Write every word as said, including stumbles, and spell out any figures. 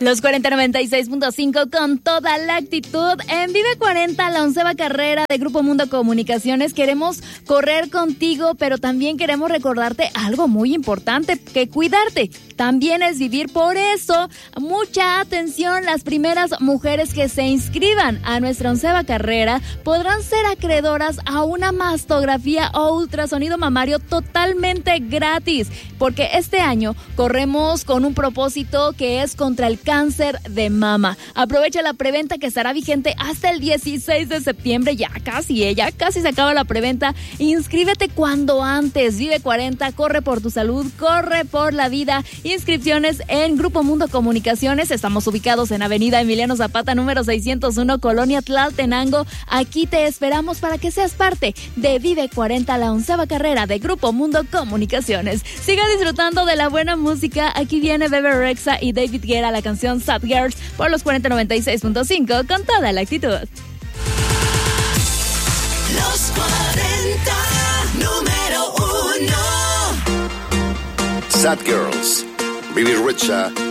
Los cuarenta noventa y seis punto cinco con toda la actitud. En Vive cuarenta, la onceava carrera de Grupo Mundo Comunicaciones, queremos correr contigo, pero también queremos recordarte algo muy importante, que cuidarte también es vivir. Por eso, mucha atención, las primeras mujeres que se inscriban a nuestra onceava carrera podrán ser acreedoras a una mastografía o ultrasonido mamario totalmente gratis, porque este año corremos con un propósito que es contra el cáncer de mama. Aprovecha la preventa que estará vigente hasta el dieciséis de septiembre. Ya casi, ¿eh? ya casi se acaba la preventa. Inscríbete cuando antes. Vive cuarenta, corre por tu salud, corre por la vida. Inscripciones en Grupo Mundo Comunicaciones. Estamos ubicados en Avenida Emiliano Zapata, número seiscientos uno, Colonia Tlaltenango. Aquí te esperamos para que seas parte de Vive cuarenta, la onceava carrera de Grupo Mundo Comunicaciones. Siga disfrutando de la buena música. Aquí viene Bebe Rexha y David Guerra, la canción Sad Girls, por los cuarenta noventa y seis punto cinco con toda la actitud. Los cuarenta, número uno. Sad Girls, Bebe Rexha